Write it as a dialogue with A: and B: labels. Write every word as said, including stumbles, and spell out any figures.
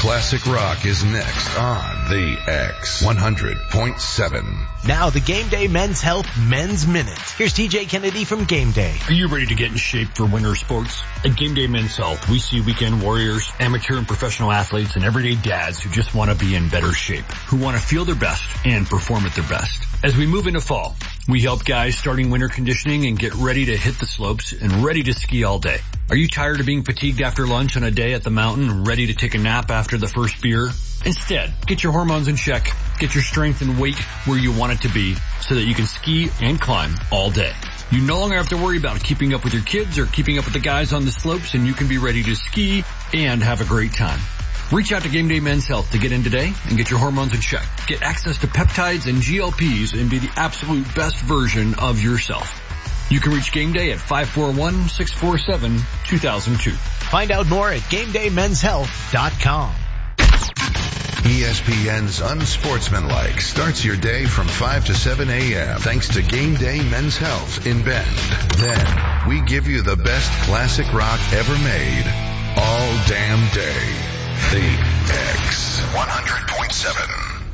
A: classic rock is next on The X one hundred point seven.
B: Now the Game Day Men's Health Men's Minute. Here's T J Kennedy from Game Day.
C: Are you ready to get in shape for winter sports? At Game Day Men's Health, we see weekend warriors, amateur and professional athletes, and everyday dads who just want to be in better shape, who want to feel their best and perform at their best. As we move into fall, we help guys starting winter conditioning and get ready to hit the slopes and ready to ski all day. Are you tired of being fatigued after lunch on a day at the mountain and ready to take a nap after the first beer? Instead, get your hormones in check, get your strength and weight where you want it to be so that you can ski and climb all day. You no longer have to worry about keeping up with your kids or keeping up with the guys on the slopes, and you can be ready to ski and have a great time. Reach out to Game Day Men's Health to get in today and get your hormones in check. Get access to peptides and G L Ps and be the absolute best version of yourself. You can reach Game Day at five four one, six four seven, two thousand two.
B: Find out more at game day men's health dot com.
A: E S P N's Unsportsmanlike starts your day from five to seven a.m. thanks to Game Day Men's Health in Bend. Then, we give you the best classic rock ever made all damn day. The X one hundred point seven.